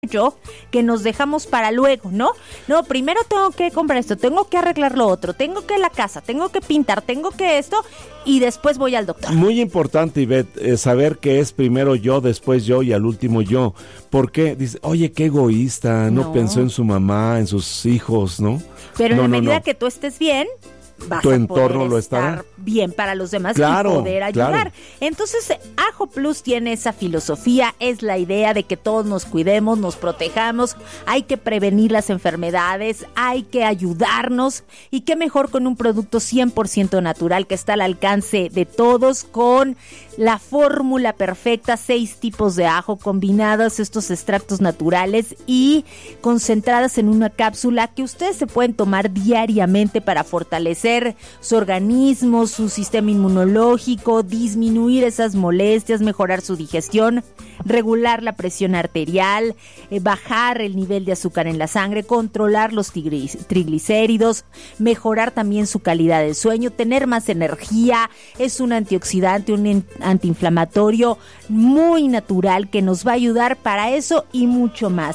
yo que nos dejamos para luego, ¿no? No, primero tengo que comprar esto, tengo que arreglar lo otro, tengo que la casa, tengo que pintar, tengo que esto y después voy al doctor. Muy importante, Ivette, saber que es primero yo, después yo y al último yo. ¿Por qué? Dice, oye, qué egoísta, no pensó en su mamá, en sus hijos, ¿no? Pero en la medida que tú estés bien, vas tu a entorno poder lo estar estará bien para los demás, claro, y poder ayudar. Claro. Entonces, Ajo Plus tiene esa filosofía, es la idea de que todos nos cuidemos, nos protejamos, hay que prevenir las enfermedades, hay que ayudarnos, y qué mejor con un producto 100% natural que está al alcance de todos, con la fórmula perfecta, 6 tipos de ajo combinados, estos extractos naturales y concentradas en una cápsula que ustedes se pueden tomar diariamente para fortalecer su organismo, su sistema inmunológico, disminuir esas molestias, mejorar su digestión, regular la presión arterial, bajar el nivel de azúcar en la sangre, controlar los triglicéridos, mejorar también su calidad de sueño, tener más energía. Es un antioxidante, un antiinflamatorio muy natural que nos va a ayudar para eso y mucho más.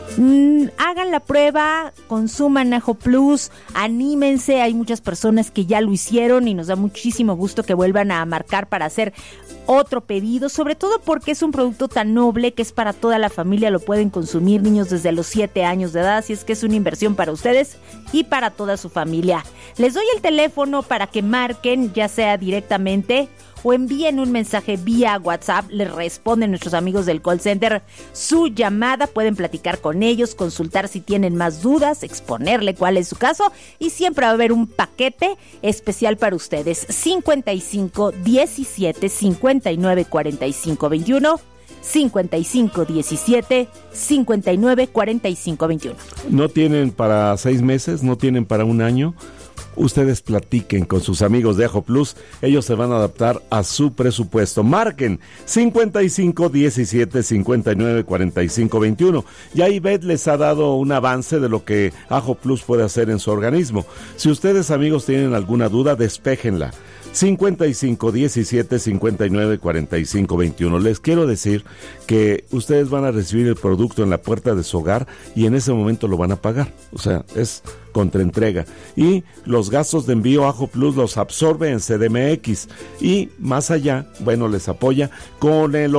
Hagan la prueba, consuman Ajo Plus, anímense, hay muchas personas que ya lo hicieron y nos da muchísimo gusto que vuelvan a marcar para hacer otro pedido, sobre todo porque es un producto tan noble que es para toda la familia, lo pueden consumir niños desde los 7 años de edad, así es que es una inversión para ustedes y para toda su familia. Les doy el teléfono para que marquen, ya sea directamente o envíen un mensaje vía WhatsApp, les responden nuestros amigos del call center su llamada, pueden platicar con ellos, consultar si tienen más dudas, exponerle cuál es su caso y siempre va a haber un paquete especial para ustedes. 55 17 59 45 21 55 17 59 45 21. ¿No tienen para 6 meses? ¿No tienen para un año? Ustedes platiquen con sus amigos de Ajo Plus, ellos se van a adaptar a su presupuesto. Marquen 55 17 59 45 21. Ya Ivette les ha dado un avance de lo que Ajo Plus puede hacer en su organismo. Si ustedes, amigos, tienen alguna duda, despéjenla. 55 17 59 45 21. Les quiero decir que ustedes van a recibir el producto en la puerta de su hogar y en ese momento lo van a pagar. O sea, es contraentrega. Y los gastos de envío Ajo Plus los absorbe en CDMX. Y más allá, bueno, les apoya con el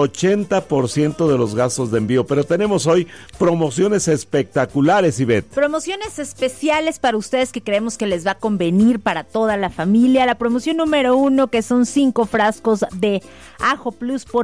80% de los gastos de envío. Pero tenemos hoy promociones espectaculares, Ivette. Promociones especiales para ustedes que creemos que les va a convenir para toda la familia. La promoción número 1, que son 5 frascos de Ajo Plus por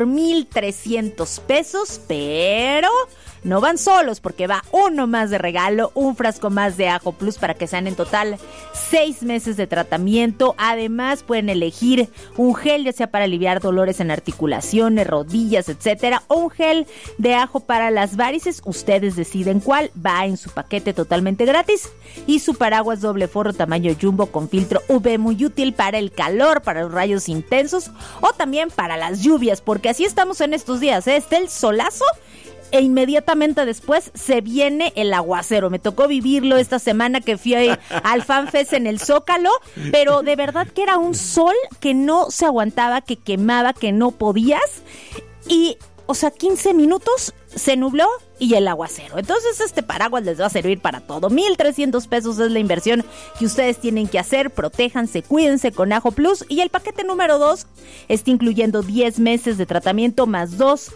1,300 pesos, pero no van solos porque va uno más de regalo, un frasco más de Ajo Plus para que sean en total 6 meses de tratamiento. Además pueden elegir un gel ya sea para aliviar dolores en articulaciones, rodillas, etcétera, o un gel de ajo para las varices. Ustedes deciden cuál, va en su paquete totalmente gratis. Y su paraguas doble forro tamaño jumbo con filtro UV, muy útil para el calor, para los rayos intensos o también para las lluvias, porque así estamos en estos días, ¿eh? Está el solazo e inmediatamente después se viene el aguacero. Me tocó vivirlo esta semana que fui al FanFest en el Zócalo, pero de verdad que era un sol que no se aguantaba, que quemaba, que no podías. Y, o sea, 15 minutos se nubló y el aguacero. Entonces este paraguas les va a servir para todo. 1,300 pesos es la inversión que ustedes tienen que hacer. Protéjanse, cuídense con Ajo Plus. Y el paquete número 2 está incluyendo 10 meses de tratamiento más 2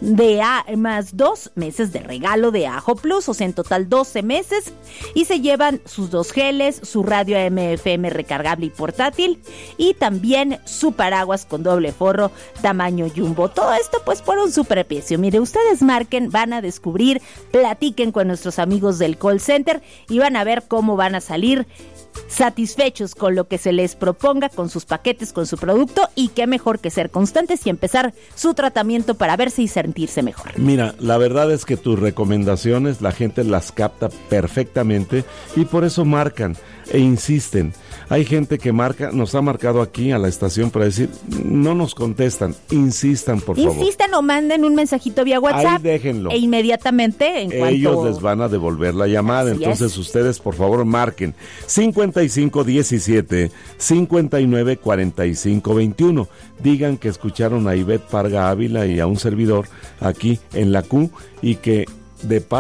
meses de regalo de Ajo Plus, o sea, en total 12 meses, y se llevan sus 2 geles, su radio AM/FM recargable y portátil, y también su paraguas con doble forro tamaño jumbo. Todo esto pues por un superprecio. Mire, ustedes marquen, van a descubrir, platiquen con nuestros amigos del call center y van a ver cómo van a salir satisfechos con lo que se les proponga, con sus paquetes, con su producto, y qué mejor que ser constantes y empezar su tratamiento para verse y sentirse mejor. Mira, la verdad es que tus recomendaciones la gente las capta perfectamente y por eso marcan e insisten. Hay gente que nos ha marcado aquí a la estación para decir, no nos contestan, insistan por favor. Insistan o manden un mensajito vía WhatsApp. Ahí déjenlo. E inmediatamente, en cuanto ellos les van a devolver la llamada. Así entonces es. Ustedes por favor marquen 55 17 59 45 21. Digan que escucharon a Ivette Parga Ávila y a un servidor aquí en la Q y que de